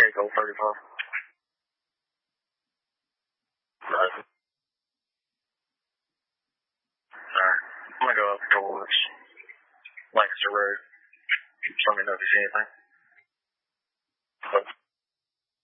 Echo 34. Right. Alright. I'm gonna go up towards Lancaster Road. Just let me know if you see anything.